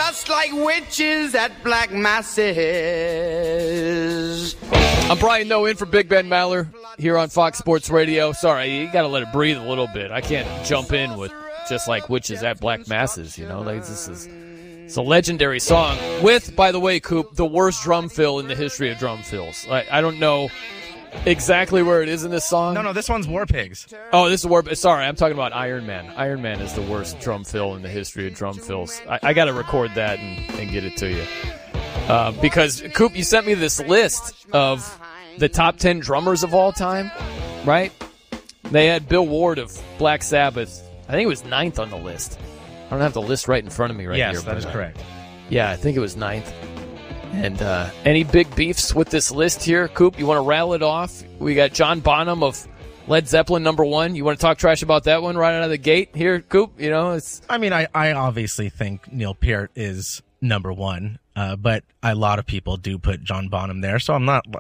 just like witches at black masses. I'm Brian Noe in for Big Ben Maller here on Fox Sports Radio. Sorry, you got to let it breathe a little bit. I can't jump in with just like witches at black masses, you know. Like it's a legendary song with, by the way, Coop, the worst drum fill in the history of drum fills. I don't know exactly where it is in this song. No, this one's War Pigs. Oh, this is War. Sorry, I'm talking about Iron Man. Iron Man is the worst drum fill in the history of drum fills. I got to record that and get it to you. Because, Coop, you sent me this list of the top 10 drummers of all time, right? They had Bill Ward of Black Sabbath. I think it was 9th on the list. I don't have the list right in front of me right here. Yes, that is correct. Yeah, I think it was 9th. And any big beefs with this list here, Coop? You want to rattle it off? We got John Bonham of Led Zeppelin, number 1. You want to talk trash about that one right out of the gate here, Coop? You know, I mean, I obviously think Neil Peart is number 1, but a lot of people do put John Bonham there, so I'm not,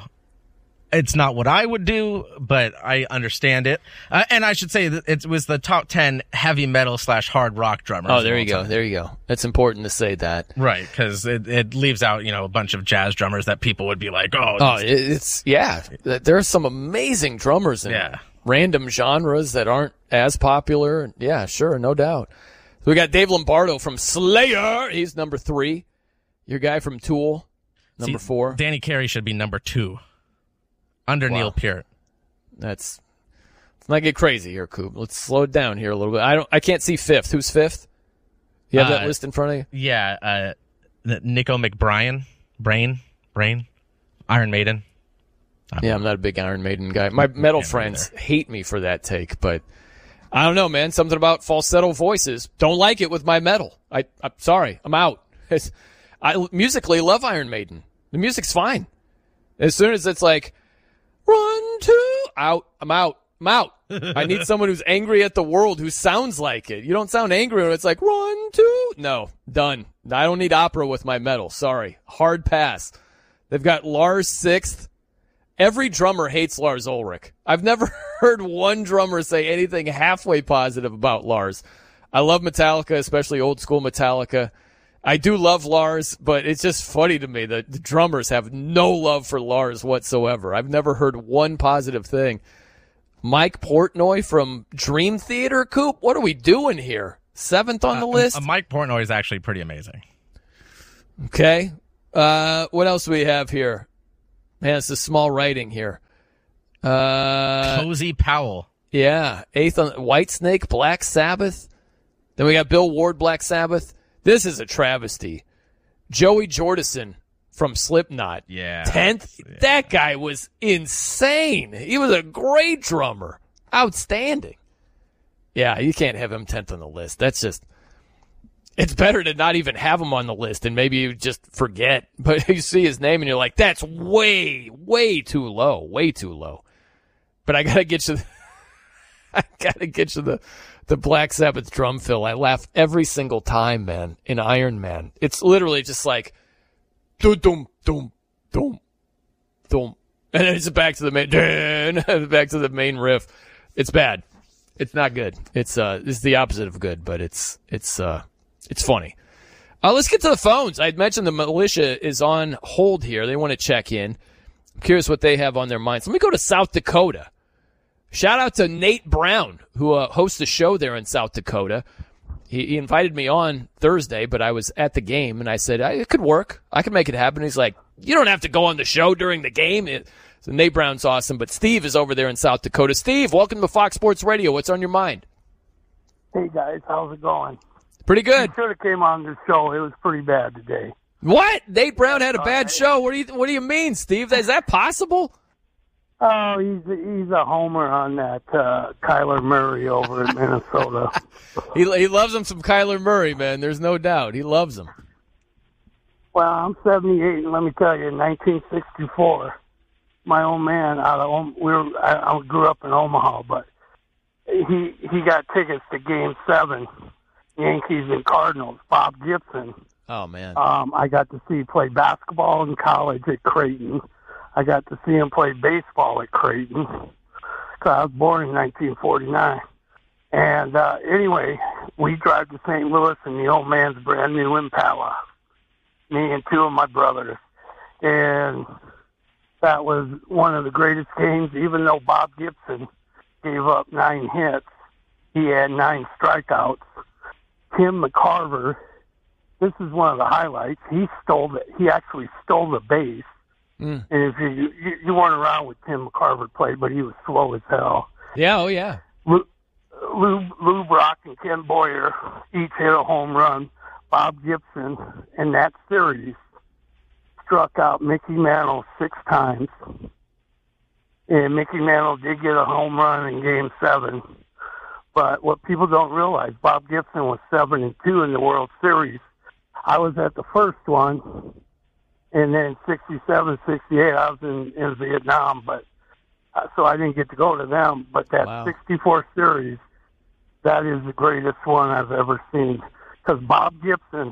it's not what I would do, but I understand it. And I should say that it was the top 10 heavy metal / hard rock drummers. Oh, there you go. There you go. It's important to say that. Right, because it leaves out, a bunch of jazz drummers that people would be like, there are some amazing drummers in random genres that aren't as popular. Yeah, sure, no doubt. So we got Dave Lombardo from Slayer. He's number 3. Your guy from Tool, number 4. Danny Carey should be number 2. Under Neil Peart. Let's not get crazy here, Coop. Let's slow it down here a little bit. I can't see 5th. Who's 5th? You have that list in front of you? Yeah, Nico McBrien, Brain, Iron Maiden. I'm not a big Iron Maiden guy. My metal friends hate me for that take, but I don't know, man. Something about falsetto voices. Don't like it with my metal. I'm sorry. I'm out. I musically love Iron Maiden. The music's fine. As soon as it's like, 1, 2, out. I'm out. I need someone who's angry at the world who sounds like it. You don't sound angry when it's like 1, 2. No, done. I don't need opera with my metal. Sorry. Hard pass. They've got Lars 6th. Every drummer hates Lars Ulrich. I've never heard one drummer say anything halfway positive about Lars. I love Metallica, especially old school Metallica. I do love Lars, but it's just funny to me that the drummers have no love for Lars whatsoever. I've never heard one positive thing. Mike Portnoy from Dream Theater, Coop? What are we doing here? 7th on the list? Mike Portnoy is actually pretty amazing. Okay. What else do we have here? Man, it's a small writing here. Cozy Powell. Yeah. 8th on Whitesnake, Black Sabbath. Then we got Bill Ward, Black Sabbath. This is a travesty. Joey Jordison from Slipknot. Yeah. 10th. Yeah. That guy was insane. He was a great drummer. Outstanding. Yeah, you can't have him 10th on the list. That's just, it's better to not even have him on the list and maybe you just forget. But you see his name and you're like, that's way, way too low. Way too low. But I gotta get you the Black Sabbath drum fill. I laugh every single time, man, in Iron Man. It's literally just like, dum, dum, dum, dum, dum. And then it's back to the main riff. It's bad. It's not good. It's the opposite of good, but it's funny. Let's get to the phones. I had mentioned the militia is on hold here. They want to check in. I'm curious what they have on their minds. Let me go to South Dakota. Shout out to Nate Brown, who hosts a show there in South Dakota. He invited me on Thursday, but I was at the game, and I said, it could work. I could make it happen. He's like, you don't have to go on the show during the game. So Nate Brown's awesome, but Steve is over there in South Dakota. Steve, welcome to Fox Sports Radio. What's on your mind? Hey, guys. How's it going? Pretty good. You should have came on the show. It was pretty bad today. What? Nate Brown had a bad show? What do you mean, Steve? Is that possible? Oh, he's a homer on that Kyler Murray over in Minnesota. He loves him some Kyler Murray, man. There's no doubt. He loves him. Well, I'm 78, and let me tell you, in 1964, my old man I grew up in Omaha, but he got tickets to Game 7, Yankees and Cardinals. Bob Gibson. Oh man. I got to see play basketball in college at Creighton. I got to see him play baseball at Creighton. I was born in 1949. And anyway, we drive to St. Louis in the old man's brand new Impala, me and two of my brothers. And that was one of the greatest games, even though Bob Gibson gave up 9 hits. He had 9 strikeouts. Tim McCarver, this is one of the highlights. He actually stole the base. And if you weren't around when Tim McCarver played, but he was slow as hell. Yeah, oh yeah. Lou Brock and Ken Boyer each hit a home run. Bob Gibson in that series struck out Mickey Mantle 6 times. And Mickey Mantle did get a home run in Game 7. But what people don't realize, Bob Gibson was 7-2 in the World Series. I was at the first one, and then 67, 68, I was in Vietnam, but so I didn't get to go to them. But that 64 series, that is the greatest one I've ever seen. Because Bob Gibson,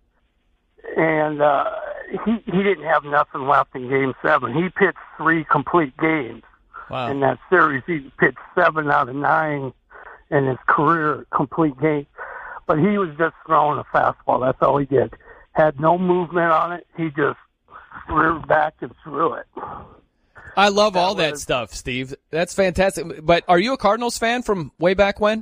and he didn't have nothing left in Game 7. He pitched 3 complete games in that series. He pitched 7 out of 9 in his career complete game. But he was just throwing a fastball. That's all he did. Had no movement on it. He just reared back and threw it. I love all that stuff, Steve. That's fantastic. But are you a Cardinals fan from way back when?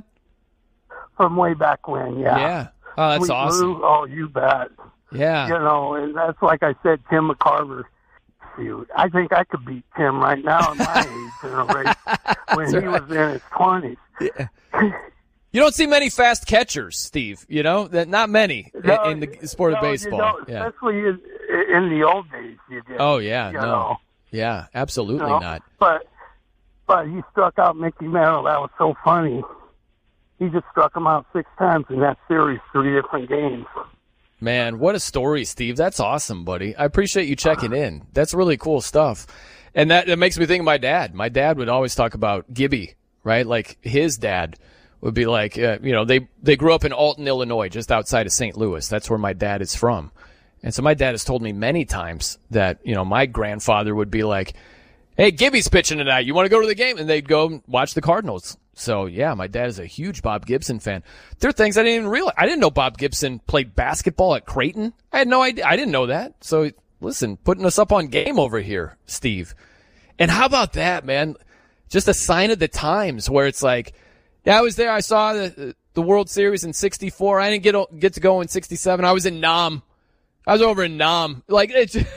From way back when, yeah. Yeah. Oh, that's awesome. Lou, oh, you bet. Yeah. You know, and that's like I said, Tim McCarver. Shoot, I think I could beat Tim right now at my age in a race when he was in his 20s. Yeah. You don't see many fast catchers, Steve. You know, not many in the sport of baseball. Especially in the old days, you did. Oh yeah, you know. Yeah, absolutely not. But he struck out Mickey Mantle. That was so funny. He just struck him out 6 times in that series, 3 different games. Man, what a story, Steve. That's awesome, buddy. I appreciate you checking in. That's really cool stuff. And that makes me think of my dad. My dad would always talk about Gibby, right? Like his dad would be like, they grew up in Alton, Illinois, just outside of St. Louis. That's where my dad is from. And so my dad has told me many times that, my grandfather would be like, hey, Gibby's pitching tonight. You want to go to the game? And they'd go watch the Cardinals. So, yeah, my dad is a huge Bob Gibson fan. There are things I didn't even realize. I didn't know Bob Gibson played basketball at Creighton. I had no idea. I didn't know that. So, listen, putting us up on game over here, Steve. And how about that, man? Just a sign of the times where it's like, yeah, I was there. I saw the World Series in 64. I didn't get to go in 67. I was in Nam. I was over in Nam. Like,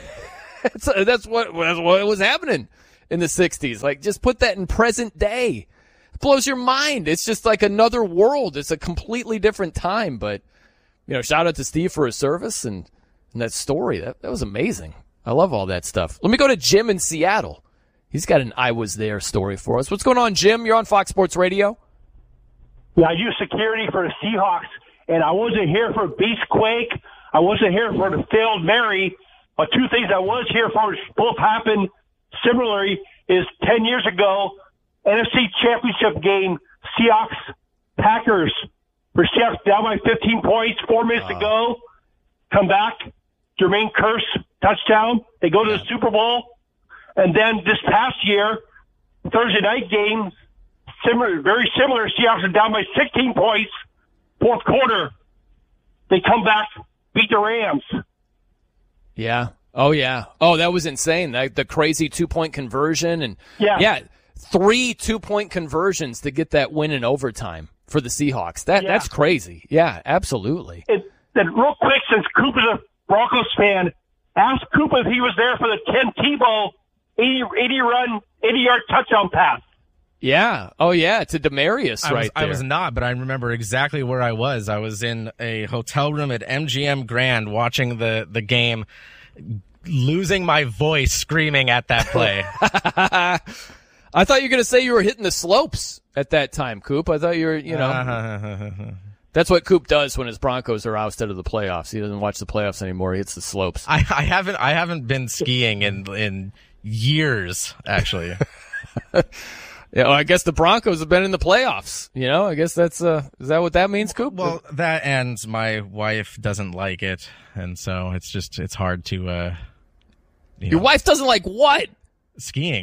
that's what was happening in the 60s. Like, just put that in present day. It blows your mind. It's just like another world. It's a completely different time. But, shout out to Steve for his service and that story. That was amazing. I love all that stuff. Let me go to Jim in Seattle. He's got an I was there story for us. What's going on, Jim? You're on Fox Sports Radio. Yeah, I do security for the Seahawks, and I wasn't here for Beastquake. I wasn't here for the failed Mary. But 2 things I was here for both happened similarly is 10 years ago, NFC Championship game, Seahawks-Packers. For Seahawks down by 15 points, 4 minutes to go. Come back, Jermaine Kearse, touchdown. They go to the Super Bowl. And then this past year, Thursday night game, very similar. Seahawks are down by 16 points. 4th quarter, they come back, beat the Rams. Yeah. Oh, yeah. Oh, that was insane. The crazy 2-point conversion. And yeah 3 2-point conversions to get that win in overtime for the Seahawks. That's crazy. Yeah, absolutely. And real quick, since Coop is a Broncos fan, ask Coop if he was there for the Tim Tebow 80-yard touchdown pass. Yeah. Oh, yeah. To Demaryius there. I was not, but I remember exactly where I was. I was in a hotel room at MGM Grand watching the game, losing my voice screaming at that play. I thought you were going to say you were hitting the slopes at that time, Coop. I thought you were, That's what Coop does when his Broncos are ousted of the playoffs. He doesn't watch the playoffs anymore. He hits the slopes. I haven't been skiing in years, actually. Yeah, well, I guess the Broncos have been in the playoffs. I guess that's is that what that means, Coop? Well, that and my wife doesn't like it, and so it's hard to. Your wife doesn't like what? Skiing.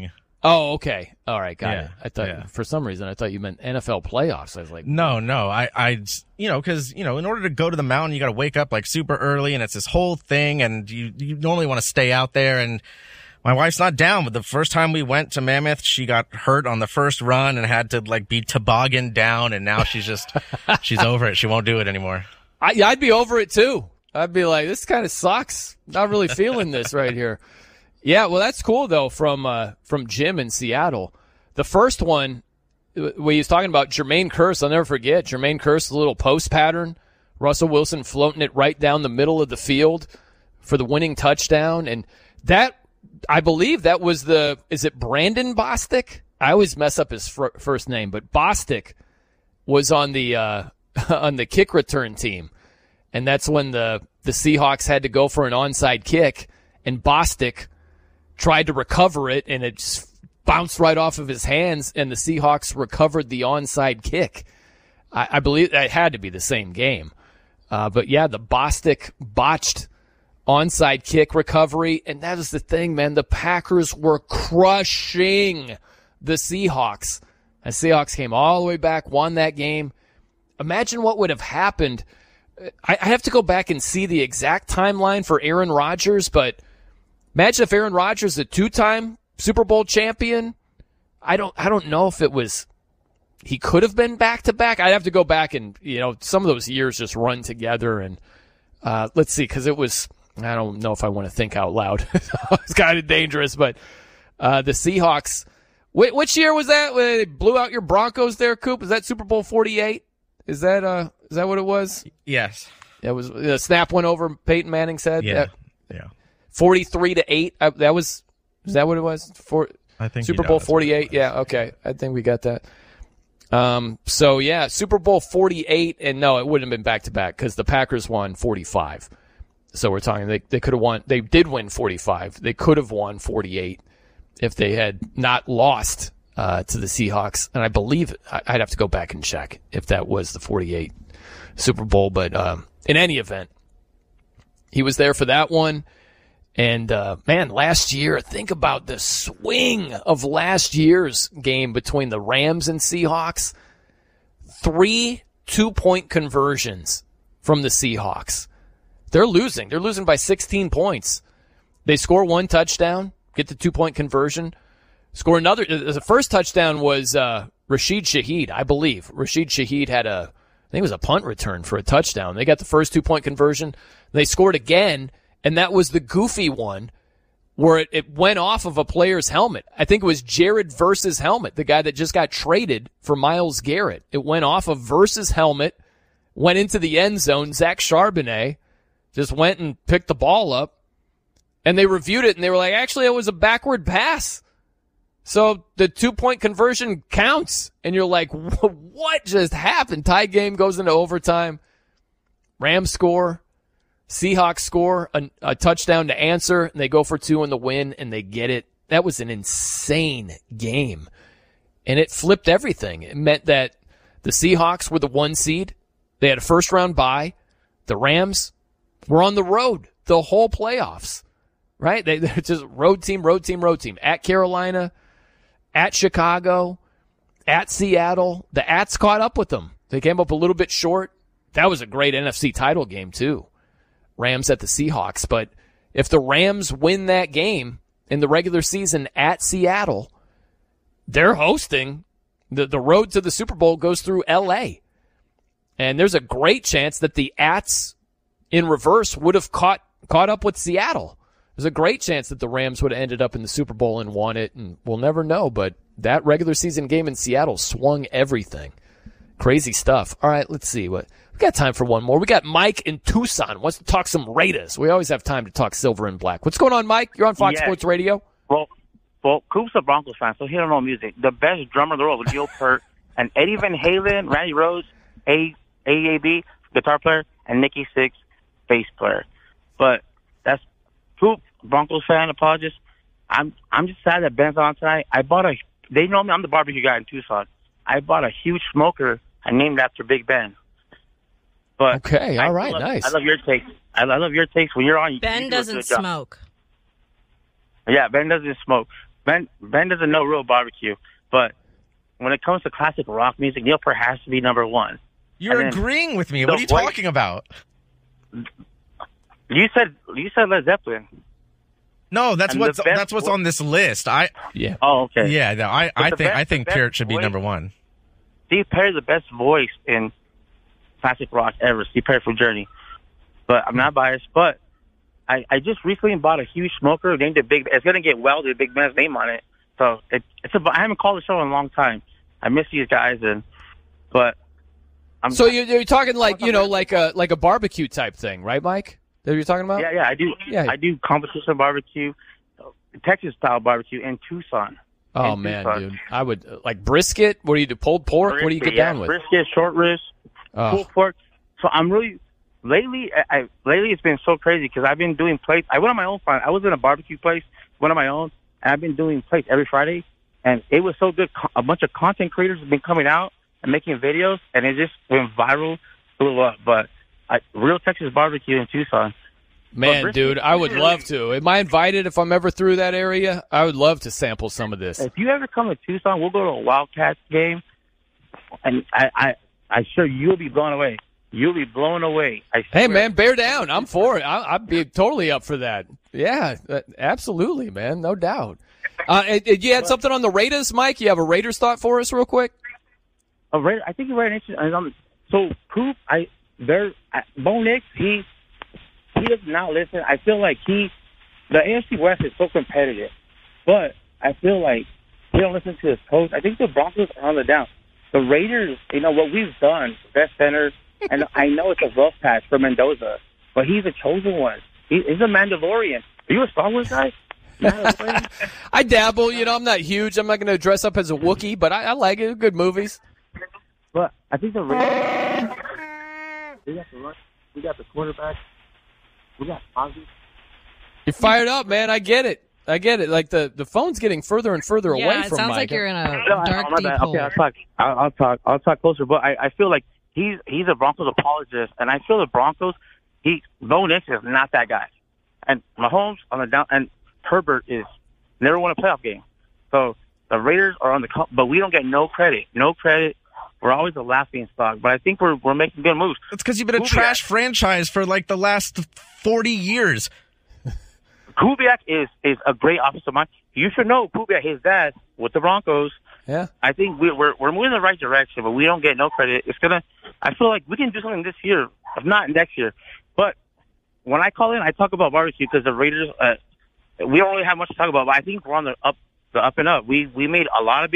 Oh, okay. All right, got Yeah, it. I thought for some reason I thought you meant NFL playoffs. I was like, No, I because in order to go to the mountain, you got to wake up like super early, and it's this whole thing, and you normally want to stay out there. And my wife's not down. But the first time we went to Mammoth, she got hurt on the first run and had to like be toboggan down, and now she's over it. She won't do it anymore. I'd be over it too. I'd be like, this kind of sucks. Not really feeling this right here. Yeah, well, that's cool though. From Jim in Seattle, the first one where he was talking about Jermaine Kearse. I'll never forget Jermaine Kearse, the little post pattern. Russell Wilson floating it right down the middle of the field for the winning touchdown, and that I believe that was is it Brandon Bostic? I always mess up his first name, but Bostic was on the on the kick return team, and that's when the Seahawks had to go for an onside kick, and Bostic tried to recover it, and it just bounced right off of his hands, and the Seahawks recovered the onside kick. I believe that had to be the same game. But yeah, the Bostic botched onside kick recovery, and that is the thing, man. The Packers were crushing the Seahawks. The Seahawks came all the way back, won that game. Imagine what would have happened. I have to go back and see the exact timeline for Aaron Rodgers, but imagine if Aaron Rodgers is a two-time Super Bowl champion. I don't know if it was he could have been back-to-back. I'd have to go back and, some of those years just run together. And let's see, because it was, I don't know if I want to think out loud. It's kind of dangerous, but the Seahawks, which year was that when they blew out your Broncos there, Coop? Was that Super Bowl 48? Is that what it was? Yes. It was, the snap went over Peyton Manning's head? Yeah. 43-8. Is that what it was? I think Super Bowl 48. Yeah, okay. I think we got that. So yeah, Super Bowl 48, and no, it wouldn't have been back to back because the Packers won 45. So we're talking they could have won. They did win 45. They could have won 48 if they had not lost to the Seahawks. And I believe I'd have to go back and check if that was the 48 Super Bowl. But in any event, he was there for that one. And, man, last year, think about the swing of last year's game between the Rams and Seahawks. 3 2-point conversions from the Seahawks. They're losing. They're losing by 16 points. They score one touchdown, get the 2-point conversion, score another. The first touchdown was Rashid Shaheed, I believe. Rashid Shaheed had I think it was a punt return for a touchdown. They got the first 2-point conversion. They scored again. And that was the goofy one where it went off of a player's helmet. I think it was Jared Verse's helmet, the guy that just got traded for Myles Garrett. It went off of Verse's helmet, went into the end zone. Zach Charbonnet just went and picked the ball up, and they reviewed it, and they were like, actually, it was a backward pass. So the 2-point conversion counts. And you're like, what just happened? Tie game goes into overtime. Rams score. Seahawks score a touchdown to answer, and they go for 2 in the win, and they get it. That was an insane game, and it flipped everything. It meant that the Seahawks were the 1 seed. They had a first-round bye. The Rams were on the road the whole playoffs, right? They're just road team. At Carolina, at Chicago, at Seattle. The Ats caught up with them. They came up a little bit short. That was a great NFC title game, too. Rams at the Seahawks. But if the Rams win that game in the regular season at Seattle, they're hosting. The road to the Super Bowl goes through L.A. And there's a great chance that the Ats in reverse would have caught up with Seattle. There's a great chance that the Rams would have ended up in the Super Bowl and won it, and we'll never know. But that regular season game in Seattle swung everything. Crazy stuff. All right, let's see. We got time for one more. We got Mike in Tucson. Wants to talk some Raiders. We always have time to talk silver and black. What's going on, Mike? You're on Fox Sports Radio. Well, Coop's a Broncos fan, so he don't know music. The best drummer in the world was Neil Peart, and Eddie Van Halen, Randy Rhoads, AAB, guitar player, and Nikki Sixx, bass player. But that's Coop, Broncos fan, apologist. I'm just sad that Ben's on tonight. They know me, I'm the barbecue guy in Tucson. I bought a huge smoker and named after Big Ben. But okay, all right, nice. I love your takes. I love your takes when you're on. Ben doesn't smoke. Yeah, Ben doesn't smoke. Ben doesn't know real barbecue, but when it comes to classic rock music, Neil Peart has to be number one. You're agreeing with me. What are you talking about? You said Led Zeppelin. No, that's what's on this list. Yeah. Oh, okay. Yeah, no, I think Peart should be number one. Steve Perry's the best voice in classic rock ever. Steve Perry from Journey. But I'm not biased. But I just recently bought a huge smoker named it Big. It's gonna get welded, Big Ben's name on it. So I haven't called the show in a long time. I miss these guys, but. So you're talking like like a barbecue type thing, right, Mike? That you're talking about? Yeah, I do. Yeah. I do competition barbecue, Texas style barbecue in Tucson. Oh man, dude! I would like brisket. What do you do? Pulled pork? What do you get down with? Brisket, short ribs, pulled pork. So I'm really lately it's been so crazy because I've been doing plates. I went on my own. I was in a barbecue place, went on my own, and I've been doing plates every Friday, and it was so good. A bunch of content creators have been coming out and making videos, and it just went viral, blew up. But real Texas barbecue in Tucson. Man, dude, I would love to. Am I invited if I'm ever through that area? I would love to sample some of this. If you ever come to Tucson, we'll go to a Wildcats game, and I sure you'll be blown away. You'll be blown away. Hey, man, bear down. I'm for it. I'd be totally up for that. Yeah, absolutely, man. No doubt. You had something on the Raiders, Mike? You have a Raiders thought for us real quick? I think you're right. So, Coop, Bo Nix, he does not listen. I feel like the AFC West is so competitive, but I feel like he don't listen to his coach. I think the Broncos are on the down. The Raiders, what we've done, best center, and I know it's a rough patch for Mendoza, but he's a chosen one. He's a Mandalorian. Are you a Star Wars guy? I dabble. I'm not huge. I'm not going to dress up as a Wookiee, but I like it. Good movies. But I think the Raiders, we got the rush, we got the quarterback, we got Ozzy. You're fired up, man. I get it. Like the phone's getting further and further away from Mike. Yeah, it sounds like you're in a dark, deep hole. Okay, I'll talk closer. But I feel like he's a Broncos apologist, and I feel the Broncos. Bo Nix is not that guy, and Mahomes on the down, and Herbert is never won a playoff game. So the Raiders are on the cup, but we don't get no credit. No credit. We're always a laughing stock, but I think we're making good moves. That's because you've been a trash franchise for like the last 40 years. Kubiak is a great offensive mind. You should know Kubiak, his dad, with the Broncos. Yeah, I think we're moving in the right direction, but we don't get no credit. I feel like we can do something this year, if not next year. But when I call in, I talk about barbecue because the Raiders. We don't really have much to talk about, but I think we're on the up and up. We made a lot of big